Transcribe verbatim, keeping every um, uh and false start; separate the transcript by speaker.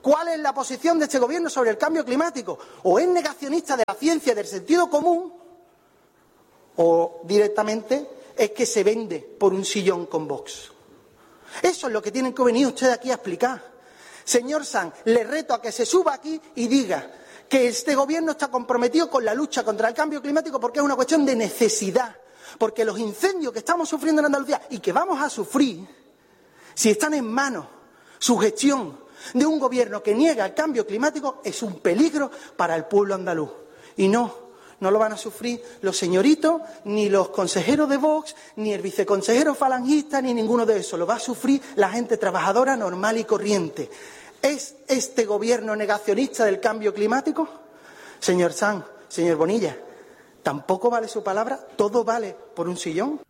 Speaker 1: cuál es la posición de este gobierno sobre el cambio climático. O es negacionista de la ciencia y del sentido común, o directamente es que se vende por un sillón con Vox. Eso es lo que tienen que venir ustedes aquí a explicar. Señor Sanz, le reto a que se suba aquí y diga que este gobierno está comprometido con la lucha contra el cambio climático porque es una cuestión de necesidad. Porque los incendios que estamos sufriendo en Andalucía y que vamos a sufrir, si están en manos, su gestión, de un gobierno que niega el cambio climático, es un peligro para el pueblo andaluz. Y no, no lo van a sufrir los señoritos, ni los consejeros de Vox, ni el viceconsejero falangista, ni ninguno de esos. Lo va a sufrir la gente trabajadora normal y corriente. ¿Es este gobierno negacionista del cambio climático? Señor Sanz, señor Bonilla, ¿tampoco vale su palabra? ¿Todo vale por un sillón?